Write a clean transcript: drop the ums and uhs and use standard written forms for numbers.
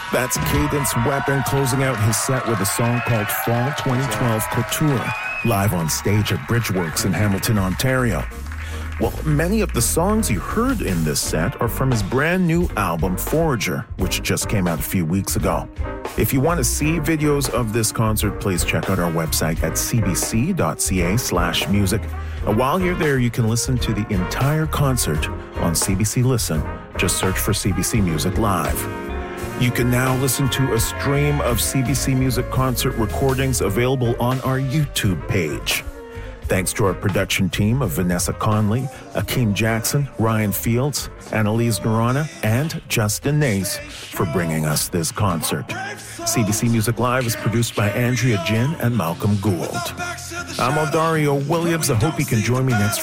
That's Cadence Weapon closing out his set with a song called Fall 2012 Couture, live on stage at Bridgeworks in Hamilton, Ontario. Well, many of the songs you heard in this set are from his brand new album, Forager, which just came out a few weeks ago. If you want to see videos of this concert, please check out our website at cbc.ca/music. While you're there, you can listen to the entire concert on CBC Listen. Just search for CBC Music Live. You can now listen to a stream of CBC Music concert recordings available on our YouTube page. Thanks to our production team of Vanessa Conley, Akeem Jackson, Ryan Fields, Annalise Norana, and Justin Nace for bringing us this concert. CBC Music Live is produced by Andrea Jin and Malcolm Gould. I'm Eldario Williams. I hope you can join me next